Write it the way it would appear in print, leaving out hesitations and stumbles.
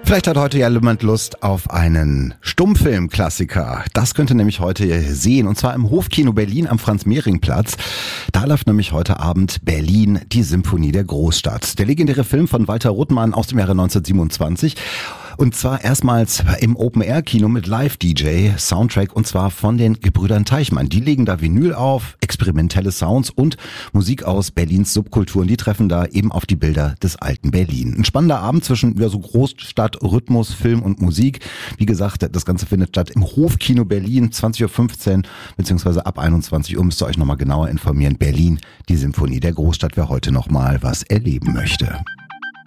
Vielleicht hat heute ja jemand Lust auf einen Stummfilm-Klassiker. Das könnt ihr nämlich heute sehen, und zwar im Hofkino Berlin am Franz-Mehring-Platz. Da läuft nämlich heute Abend Berlin, die Symphonie der Großstadt. Der legendäre Film von Walter Ruttmann aus dem Jahre 1927. Und zwar erstmals im Open-Air-Kino mit Live-DJ, Soundtrack, und zwar von den Gebrüdern Teichmann. Die legen da Vinyl auf, experimentelle Sounds und Musik aus Berlins Subkulturen. Die treffen da eben auf die Bilder des alten Berlin. Ein spannender Abend zwischen so Großstadt, Rhythmus, Film und Musik. Wie gesagt, das Ganze findet statt im Hofkino Berlin, 20.15 Uhr beziehungsweise ab 21 Uhr müsst ihr euch nochmal genauer informieren. Berlin, die Symphonie der Großstadt, wer heute nochmal was erleben möchte.